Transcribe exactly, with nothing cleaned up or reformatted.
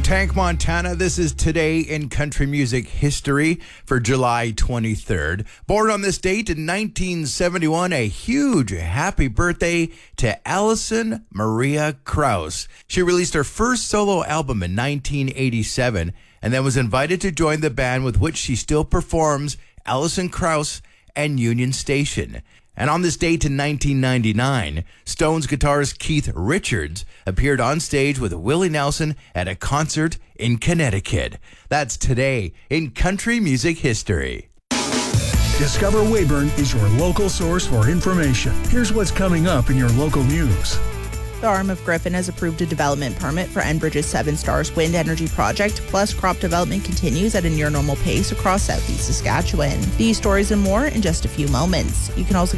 Tank Montana. This is Today in Country Music History for July twenty-third. Born on this date in nineteen seventy-one, a huge happy birthday to Alison Maria Krauss. She released her first solo album in nineteen eighty-seven and then was invited to join the band with which she still performs, Alison Krauss and Union Station. And on this date in nineteen ninety-nine, Stones guitarist Keith Richards appeared on stage with Willie Nelson at a concert in Connecticut. That's Today in Country Music History. Discover Weyburn is your local source for information. Here's what's coming up in your local news. The arm of Griffin has approved a development permit for Enbridge's Seven Stars wind energy project, plus crop development continues at a near normal pace across southeast Saskatchewan. These stories and more in just a few moments. You can also